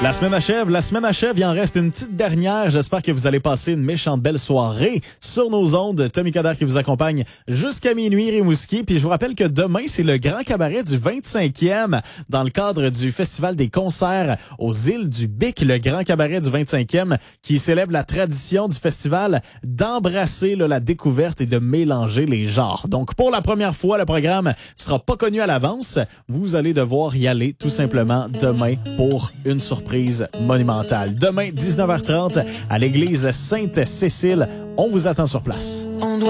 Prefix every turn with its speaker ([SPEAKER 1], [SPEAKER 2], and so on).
[SPEAKER 1] La semaine achève, il en reste une petite dernière. J'espère que vous allez passer une méchante belle soirée sur nos ondes. Tommy Coderre qui vous accompagne jusqu'à minuit, Rimouski. Puis je vous rappelle que demain, c'est le grand cabaret du 25e dans le cadre du Festival des concerts aux îles du Bic, le grand cabaret du 25e qui célèbre la tradition du festival d'embrasser la découverte et de mélanger les genres. Donc pour la première fois, le programme sera pas connu à l'avance. Vous allez devoir y aller tout simplement demain pour une surprise monumentale. Demain, 19h30, à l'église Sainte-Cécile. On vous attend sur place.